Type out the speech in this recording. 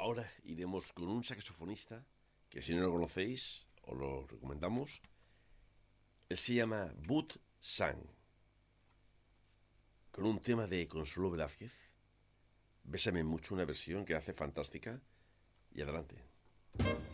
ahora iremos con un saxofonista que si no lo conocéis, os lo recomendamos. Él se llama Bud Sang, con un tema de Consuelo Velázquez, Bésame mucho, una versión que hace fantástica. Y adelante.